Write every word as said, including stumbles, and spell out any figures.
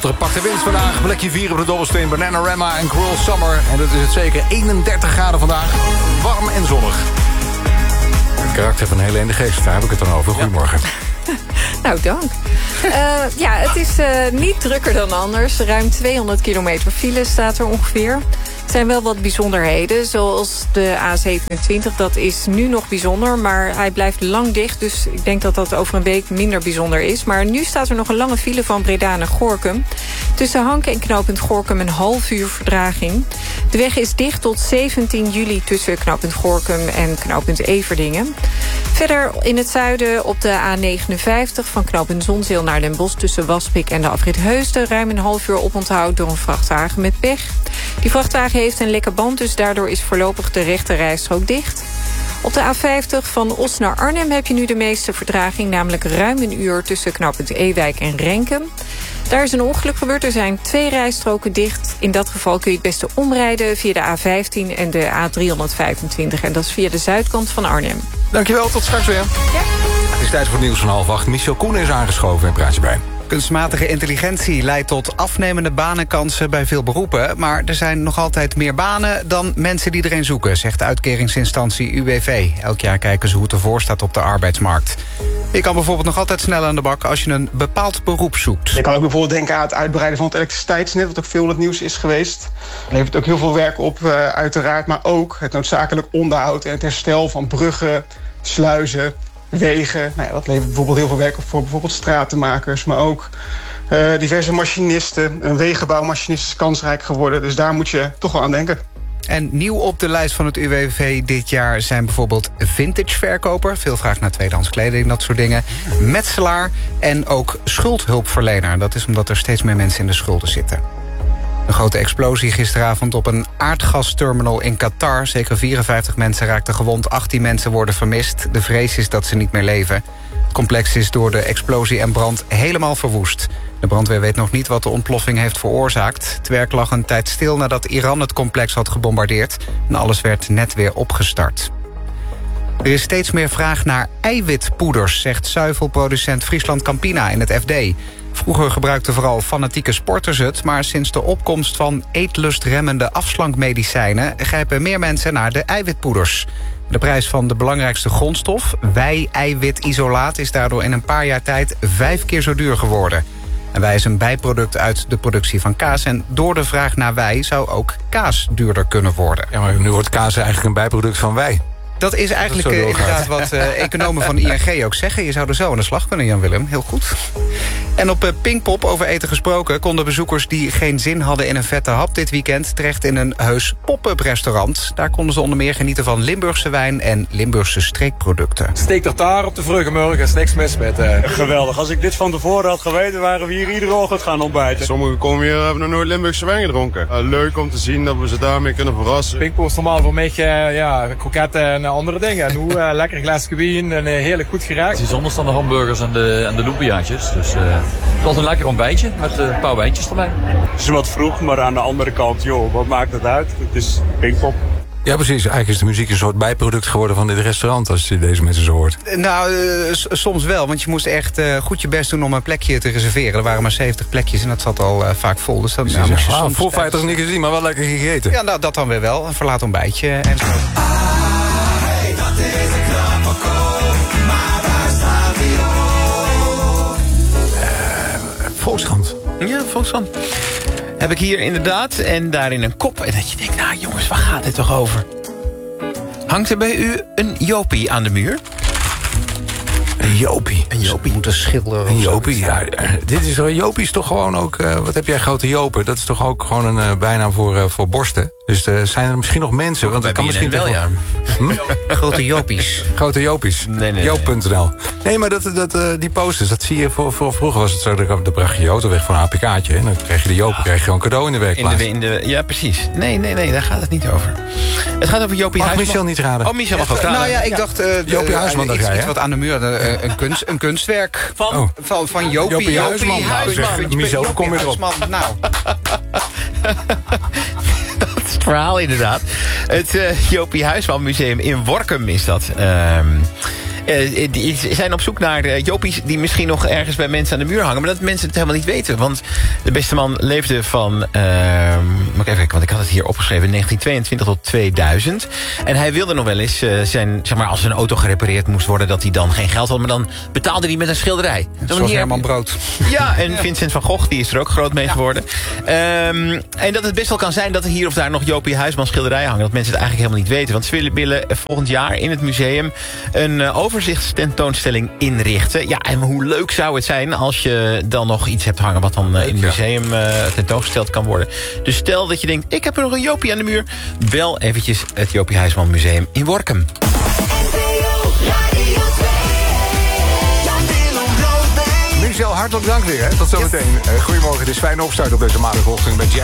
Walter pakt de winst vandaag. Plekje vier op de dobbelsteen. Bananarama en Cruel Summer. En dat is het zeker eenendertig graden vandaag. Warm en zonnig. Het karakter van Helene de Geest, daar heb ik het dan over. Goedemorgen. Ja. Nou, dank. uh, ja, het is uh, niet drukker dan anders. Ruim tweehonderd kilometer file staat er ongeveer. Er zijn wel wat bijzonderheden, zoals de A zevenentwintig. Dat is nu nog bijzonder, maar hij blijft lang dicht. Dus ik denk dat dat over een week minder bijzonder is. Maar nu staat er nog een lange file van Breda naar Gorinchem. Tussen Hanken en knooppunt Gorinchem een half uur verdraging. De weg is dicht tot zeventien juli tussen knooppunt Gorinchem en knooppunt Everdingen. Verder in het zuiden op de A negenenvijftig van knooppunt Zonzeel naar Den Bosch tussen Waspik en de afrit Heusden ruim een half uur oponthoud door een vrachtwagen met pech. Die vrachtwagen heeft een lekke band, dus daardoor is voorlopig de rechte rijstrook dicht. Op de A vijftig van Os naar Arnhem heb je nu de meeste vertraging, namelijk ruim een uur tussen knooppunt Ewijk en Renkum. Daar is een ongeluk gebeurd, er zijn twee rijstroken dicht. In dat geval kun je het beste omrijden via de A vijftien en de A driehonderdvijfentwintig. En dat is via de zuidkant van Arnhem. Dankjewel, tot straks weer. Ja. Het is tijd voor het nieuws van half acht. Michel Koen is aangeschoven en praat je bij. Kunstmatige intelligentie leidt tot afnemende banenkansen bij veel beroepen. Maar er zijn nog altijd meer banen dan mensen die er een zoeken, zegt de uitkeringsinstantie U W V. Elk jaar kijken ze hoe het ervoor staat op de arbeidsmarkt. Je kan bijvoorbeeld nog altijd snel aan de bak als je een bepaald beroep zoekt. Je kan ook bijvoorbeeld denken aan het uitbreiden van het elektriciteitsnet, wat ook veel in het nieuws is geweest. Het levert ook heel veel werk op, uh, uiteraard, maar ook het noodzakelijk onderhoud en het herstel van bruggen, sluizen, wegen. Nou ja, dat levert bijvoorbeeld heel veel werk op voor bijvoorbeeld stratenmakers, maar ook uh, diverse machinisten. Een wegenbouwmachinist is kansrijk geworden, dus daar moet je toch wel aan denken. En nieuw op de lijst van het U W V dit jaar zijn bijvoorbeeld vintage verkoper. Veel vraag naar tweedehands kleding, dat soort dingen. Metselaar en ook schuldhulpverlener. Dat is omdat er steeds meer mensen in de schulden zitten. Een grote explosie gisteravond op een aardgasterminal in Qatar. Zeker vierenvijftig mensen raakten gewond, achttien mensen worden vermist. De vrees is dat ze niet meer leven. Het complex is door de explosie en brand helemaal verwoest. De brandweer weet nog niet wat de ontploffing heeft veroorzaakt. Het werk lag een tijd stil nadat Iran het complex had gebombardeerd. En alles werd net weer opgestart. Er is steeds meer vraag naar eiwitpoeders, zegt zuivelproducent Friesland Campina in het F D. Vroeger gebruikten vooral fanatieke sporters het, maar sinds de opkomst van eetlustremmende afslankmedicijnen grijpen meer mensen naar de eiwitpoeders. De prijs van de belangrijkste grondstof, wei-eiwitisolaat, is daardoor in een paar jaar tijd vijf keer zo duur geworden. En wei is een bijproduct uit de productie van kaas. En door de vraag naar wei zou ook kaas duurder kunnen worden. Ja, maar nu wordt kaas eigenlijk een bijproduct van wei. Dat is eigenlijk dat uh, inderdaad wat uh, economen van I N G ook zeggen. Je zou er zo aan de slag kunnen, Jan-Willem. Heel goed. En op uh, Pinkpop, over eten gesproken, konden bezoekers die geen zin hadden in een vette hap dit weekend terecht in een heus pop-up restaurant. Daar konden ze onder meer genieten van Limburgse wijn en Limburgse streekproducten. Steek tartaar op de Vreugdenmorgen, is niks mis met. Uh... Geweldig. Als ik dit van tevoren had geweten, waren we hier iedere ochtend gaan ontbijten. Sommigen komen hier hebben nog nooit Limburgse wijn gedronken. Uh, leuk om te zien dat we ze daarmee kunnen verrassen. Pinkpop is normaal voor mij uh, ja, kroketten en andere dingen. En hoe uh, lekker glaasje wien en uh, heerlijk goed geraakt. Het is bijzonder dan de hamburgers en de, en de lumpiaatjes. Dus uh, het was een lekker ontbijtje met uh, een paar wijntjes erbij. Het is wat vroeg, maar aan de andere kant, joh, wat maakt het uit? Het is Pinkpop. Ja, precies. Eigenlijk is de muziek een soort bijproduct geworden van dit restaurant, als je deze mensen zo hoort. Nou, uh, s- soms wel, want je moest echt uh, goed je best doen om een plekje te reserveren. Er waren maar zeventig plekjes en dat zat al uh, vaak vol. Dus dat Nou, moest je ah, soms vol feitelijk niet gezien, maar wel lekker gegeten. Ja, nou, dat dan weer wel. Een verlaat ontbijtje en zo. Volkskrant. Ja, Volkskrant. Heb ik hier inderdaad. En daarin een kop. En dat je denkt, nou jongens, waar gaat dit toch over? Hangt er bij u een Jopie aan de muur? Een Jopie. Een Jopie. Moet een schilder. Een Jopie, ja. Dit is, Jopie is toch gewoon ook... Uh, wat heb jij, grote Jopen? Dat is toch ook gewoon een uh, bijnaam voor, uh, voor borsten? Dus uh, zijn er misschien nog mensen? Want het kan misschien wel, ja. Hm? Grote Jopies. Grote Jopies. Nee, nee, Joop punt n l. Nee, maar dat, dat, uh, die posters, dat zie je... Voor, voor, vroeger was het zo, dan bracht je je auto weg van een A P K'tje. En dan kreeg je de Jopen, kreeg je gewoon cadeau in de werkplaats. In de, in de, ja, precies. Nee, nee, nee, daar gaat het niet over. Het gaat over Jopie Mag Huisman. Michel niet raden? Oh, Michel mag ook raden. Nou ja, ik dacht... Uh, Jopie Huisman, dacht iets, jij, iets hè? wat aan de muur. Uh, een, kunst, een kunstwerk. Van? Oh. Van, van Jopie. Jopie Huisman. Jopie Nou, zeg, Huisman. Michel, Jopie kom weer op. Huisman. Nou... Dat is het verhaal inderdaad. Het uh, Jopie Huisman Museum in Workum is dat. Um, Uh, die zijn op zoek naar uh, Jopies die misschien nog ergens bij mensen aan de muur hangen. Maar dat mensen het helemaal niet weten. Want de beste man leefde van... Uh, moet ik even kijken, want ik had het hier opgeschreven. negentien tweeëntwintig tot tweeduizend. En hij wilde nog wel eens uh, zijn... zeg maar, als zijn auto gerepareerd moest worden... dat hij dan geen geld had. Maar dan betaalde hij met een schilderij. Zoals Herman Brood. Ja, en Vincent van Gogh, die is er ook groot mee geworden. Um, en dat het best wel kan zijn dat er hier of daar nog Jopie Huisman schilderijen hangen. Dat mensen het eigenlijk helemaal niet weten. Want ze willen, willen volgend jaar in het museum een uh, overzichtstentoonstelling inrichten. Ja, en hoe leuk zou het zijn als je dan nog iets hebt hangen... wat dan uh, in het museum uh, tentoongesteld kan worden. Dus stel dat je denkt, ik heb er nog een Jopie aan de muur. Bel eventjes het Jopie Huisman Museum in Workum. Michel, hartelijk dank weer. Hè. Tot zometeen. Uh, goedemorgen, het is fijn opstart op deze maandagochtend met Jam.